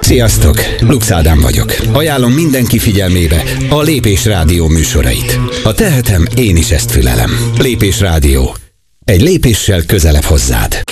Sziasztok, Lux Ádám vagyok. Ajánlom mindenki figyelmébe a Lépés Rádió műsorait. Ha tehetem, én is ezt fülelem. Lépés Rádió. Egy lépéssel közelebb hozzád.